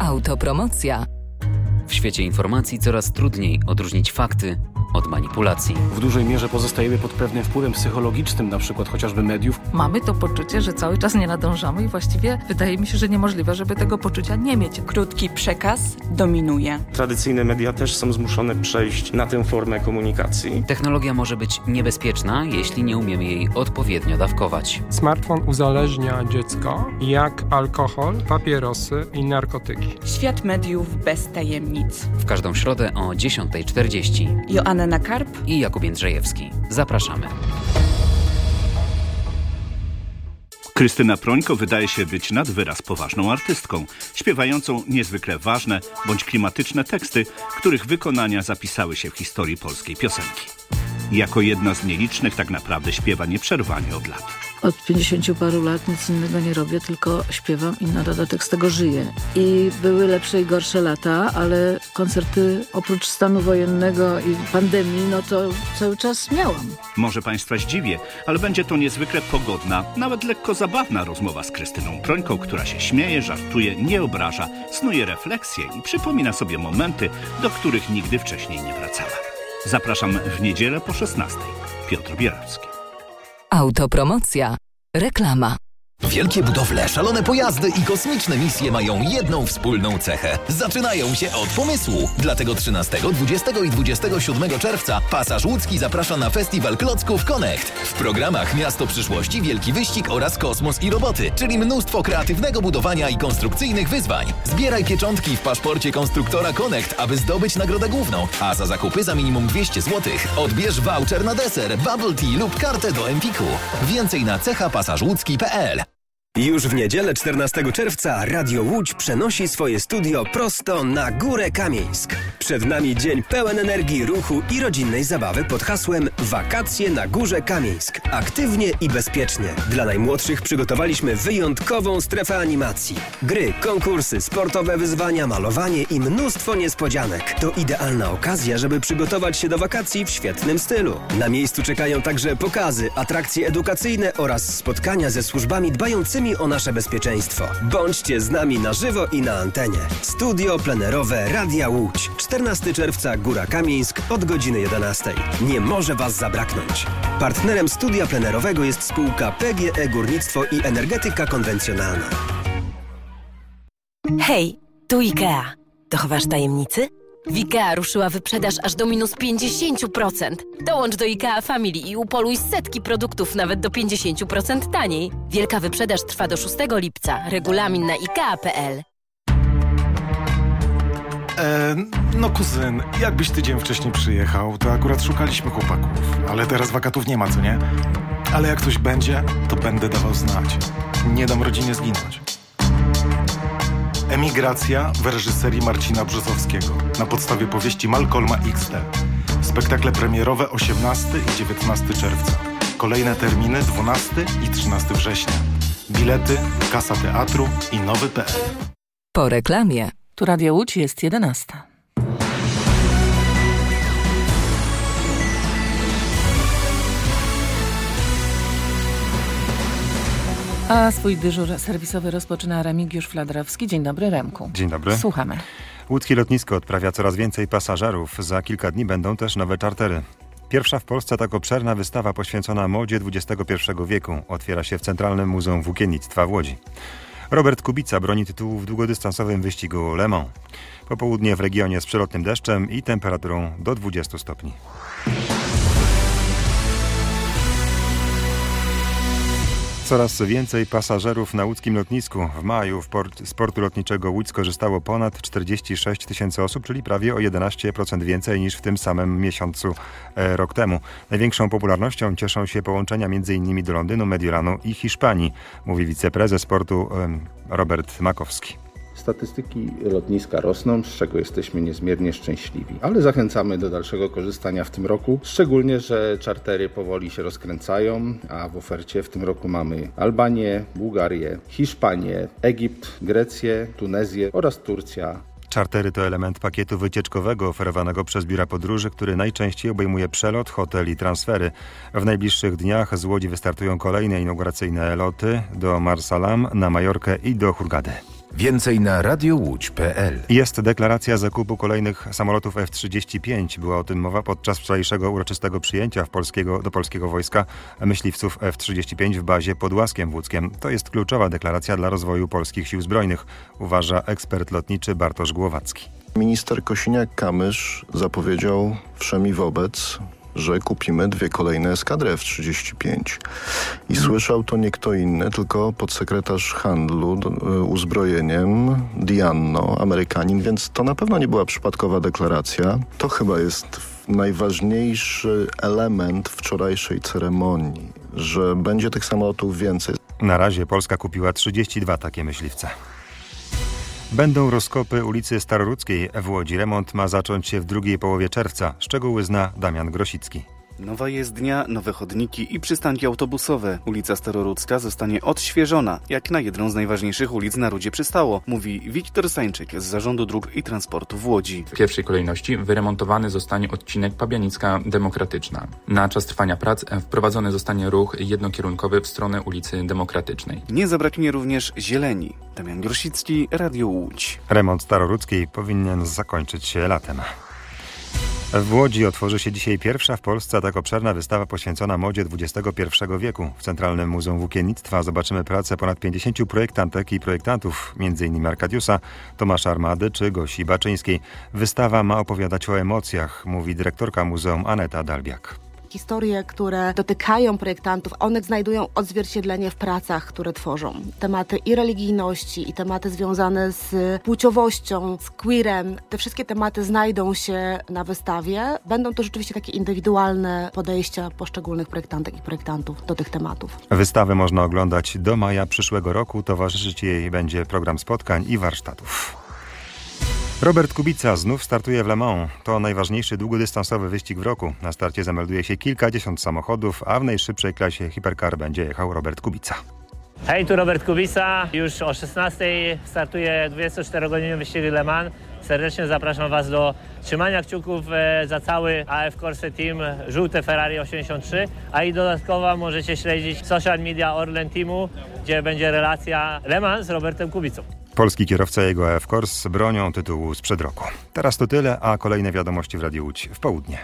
Autopromocja. W świecie informacji coraz trudniej odróżnić fakty od manipulacji. W dużej mierze pozostajemy pod pewnym wpływem psychologicznym, na przykład chociażby mediów. Mamy to poczucie, że cały czas nie nadążamy i właściwie wydaje mi się, że niemożliwe, żeby tego poczucia nie mieć. Krótki przekaz dominuje. Tradycyjne media też są zmuszone przejść na tę formę komunikacji. Technologia może być niebezpieczna, jeśli nie umiemy jej odpowiednio dawkować. Smartfon uzależnia dziecko jak alkohol, papierosy i narkotyki. Świat mediów bez tajemnic. W każdą środę o 10:40. Joanna Karp i Jakub Jędrzejewski. Zapraszamy. Krystyna Prońko wydaje się być nad wyraz poważną artystką, śpiewającą niezwykle ważne bądź klimatyczne teksty, których wykonania zapisały się w historii polskiej piosenki. Jako jedna z nielicznych tak naprawdę śpiewa nieprzerwanie od lat. Od 50 paru lat nic innego nie robię, tylko śpiewam i na dodatek z tego żyję. I były lepsze i gorsze lata, ale koncerty oprócz stanu wojennego i pandemii, no to cały czas miałam. Może Państwa zdziwię, ale będzie to niezwykle pogodna, nawet lekko zabawna rozmowa z Krystyną Prońką, która się śmieje, żartuje, nie obraża, snuje refleksje i przypomina sobie momenty, do których nigdy wcześniej nie wracała. Zapraszam w niedzielę po 16:00. Piotr Bierawski. Autopromocja. Reklama. Wielkie budowle, szalone pojazdy i kosmiczne misje mają jedną wspólną cechę. Zaczynają się od pomysłu. Dlatego 13, 20 i 27 czerwca Pasaż Łódzki zaprasza na festiwal klocków Connect. W programach Miasto Przyszłości, Wielki Wyścig oraz Kosmos i Roboty, czyli mnóstwo kreatywnego budowania i konstrukcyjnych wyzwań. Zbieraj pieczątki w paszporcie konstruktora Connect, aby zdobyć nagrodę główną, a za zakupy za minimum 200 zł odbierz voucher na deser, bubble tea lub kartę do Empiku. Więcej na cechapasażłódzki.pl. Już w niedzielę 14 czerwca Radio Łódź przenosi swoje studio prosto na Górę Kamieńsk. Przed nami dzień pełen energii, ruchu i rodzinnej zabawy pod hasłem Wakacje na Górze Kamieńsk. Aktywnie i bezpiecznie. Dla najmłodszych przygotowaliśmy wyjątkową strefę animacji. Gry, konkursy, sportowe wyzwania, malowanie i mnóstwo niespodzianek. To idealna okazja, żeby przygotować się do wakacji w świetnym stylu. Na miejscu czekają także pokazy, atrakcje edukacyjne oraz spotkania ze służbami dbającymi o nasze bezpieczeństwo. Bądźcie z nami na żywo i na antenie. Studio plenerowe Radia Łódź. 14 czerwca Góra Kamieńsk od godziny 11:00. Nie może Was zabraknąć. Partnerem studia plenerowego jest spółka PGE Górnictwo i Energetyka Konwencjonalna. Hej, tu IKEA. Dochowasz tajemnicy? W IKEA ruszyła wyprzedaż aż do minus 50%. Dołącz do IKEA Family i upoluj setki produktów nawet do 50% taniej. Wielka wyprzedaż trwa do 6 lipca. Regulamin na ikea.pl. No kuzyn, jakbyś tydzień wcześniej przyjechał, to akurat szukaliśmy chłopaków. Ale teraz wakatów nie ma, co nie? Ale jak coś będzie, to będę dawał znać. Nie dam rodzinie zginąć. Emigracja w reżyserii Marcina Brzozowskiego na podstawie powieści Malcolma XD. Spektakle premierowe 18 i 19 czerwca. Kolejne terminy 12 i 13 września. Bilety, kasa teatru i nowy.pl. Po reklamie. Tu Radio Łódź, jest 11:00. A swój dyżur serwisowy rozpoczyna Remigiusz Fladrowski. Dzień dobry, Remku. Dzień dobry. Słuchamy. Łódzkie lotnisko odprawia coraz więcej pasażerów. Za kilka dni będą też nowe czartery. Pierwsza w Polsce tak obszerna wystawa poświęcona modzie XXI wieku otwiera się w Centralnym Muzeum Włókiennictwa w Łodzi. Robert Kubica broni tytułu w długodystansowym wyścigu Le Mans. Popołudnie w regionie z przelotnym deszczem i temperaturą do 20 stopni. Coraz więcej pasażerów na łódzkim lotnisku. W maju z portu lotniczego Łódź skorzystało ponad 46 tysięcy osób, czyli prawie o 11% więcej niż w tym samym miesiącu rok temu. Największą popularnością cieszą się połączenia m.in. do Londynu, Mediolanu i Hiszpanii, mówi wiceprezes portu Robert Makowski. Statystyki lotniska rosną, z czego jesteśmy niezmiernie szczęśliwi, ale zachęcamy do dalszego korzystania w tym roku, szczególnie, że czartery powoli się rozkręcają, a w ofercie w tym roku mamy Albanię, Bułgarię, Hiszpanię, Egipt, Grecję, Tunezję oraz Turcja. Czartery to element pakietu wycieczkowego oferowanego przez biura podróży, który najczęściej obejmuje przelot, hotel i transfery. W najbliższych dniach z Łodzi wystartują kolejne inauguracyjne loty do Marsalam, na Majorkę i do Hurgady. Więcej na radiołódź.pl. Jest deklaracja zakupu kolejnych samolotów F-35. Była o tym mowa podczas wczorajszego uroczystego przyjęcia do polskiego wojska myśliwców F-35 w bazie pod Łaskiem Włódzkiem. To jest kluczowa deklaracja dla rozwoju polskich sił zbrojnych, uważa ekspert lotniczy Bartosz Głowacki. Minister Kosiniak-Kamysz zapowiedział wszemi wobec, że kupimy 2 kolejne eskadry F-35. I słyszał to nie kto inny, tylko podsekretarz handlu uzbrojeniem Dianno, Amerykanin, więc to na pewno nie była przypadkowa deklaracja. To chyba jest najważniejszy element wczorajszej ceremonii, że będzie tych samolotów więcej. Na razie Polska kupiła 32 takie myśliwce. Będą rozkopy ulicy Starorudzkiej w Łodzi. Remont ma zacząć się w drugiej połowie czerwca. Szczegóły zna Damian Grosicki. Nowa jezdnia, nowe chodniki i przystanki autobusowe. Ulica Starorudzka zostanie odświeżona, jak na jedną z najważniejszych ulic na Rudzie przystało, mówi Wiktor Sańczyk z Zarządu Dróg i Transportu w Łodzi. W pierwszej kolejności wyremontowany zostanie odcinek Pabianicka Demokratyczna. Na czas trwania prac wprowadzony zostanie ruch jednokierunkowy w stronę ulicy Demokratycznej. Nie zabraknie również zieleni. Damian Grosicki, Radio Łódź. Remont Starorudzkiej powinien zakończyć się latem. W Łodzi otworzy się dzisiaj pierwsza w Polsce tak obszerna wystawa poświęcona modzie XXI wieku. W Centralnym Muzeum Włókiennictwa zobaczymy pracę ponad 50 projektantek i projektantów, m.in. Arkadiusa, Tomasza Armady czy Gosi Baczyńskiej. Wystawa ma opowiadać o emocjach, mówi dyrektorka muzeum Aneta Dalbiak. Historie, które dotykają projektantów, one znajdują odzwierciedlenie w pracach, które tworzą. Tematy i religijności, i tematy związane z płciowością, z queerem. Te wszystkie tematy znajdą się na wystawie. Będą to rzeczywiście takie indywidualne podejścia poszczególnych projektantek i projektantów do tych tematów. Wystawę można oglądać do maja przyszłego roku. Towarzyszyć jej będzie program spotkań i warsztatów. Robert Kubica znów startuje w Le Mans. To najważniejszy długodystansowy wyścig w roku. Na starcie zamelduje się kilkadziesiąt samochodów, a w najszybszej klasie Hypercar będzie jechał Robert Kubica. Hej, tu Robert Kubica. Już o 16:00 startuje 24-godzinny wyścig Le Mans. Serdecznie zapraszam Was do trzymania kciuków za cały AF Corse Team żółte Ferrari 83, a i dodatkowo możecie śledzić social media Orlen Teamu, gdzie będzie relacja Le Mans z Robertem Kubicą. Polski kierowca i jego AF Corse bronią tytułu sprzed roku. Teraz to tyle, a kolejne wiadomości w Radiu Łódź w południe.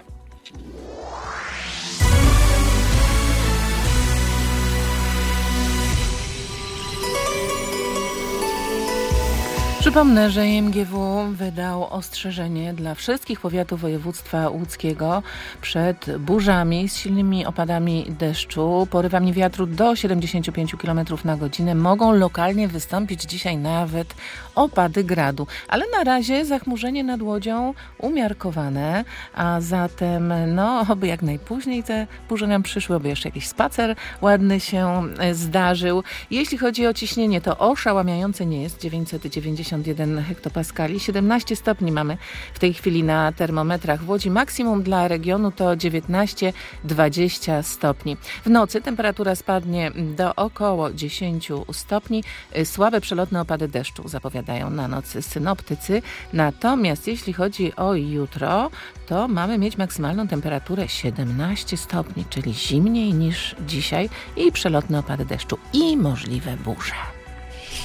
Przypomnę, że IMGW wydał ostrzeżenie dla wszystkich powiatów województwa łódzkiego przed burzami z silnymi opadami deszczu, porywami wiatru do 75 km na godzinę. Mogą lokalnie wystąpić dzisiaj nawet opady gradu, ale na razie zachmurzenie nad Łodzią umiarkowane, a zatem oby jak najpóźniej te burze nam przyszły, oby jeszcze jakiś spacer ładny się zdarzył. Jeśli chodzi o ciśnienie, to oszałamiające nie jest, 991 hektopaskali, 17 stopni mamy w tej chwili na termometrach w Łodzi. Maksimum dla regionu to 19-20 stopni. W nocy temperatura spadnie do około 10 stopni. Słabe przelotne opady deszczu zapowiadają na noc synoptycy. Natomiast jeśli chodzi o jutro, to mamy mieć maksymalną temperaturę 17 stopni, czyli zimniej niż dzisiaj i przelotne opady deszczu i możliwe burze.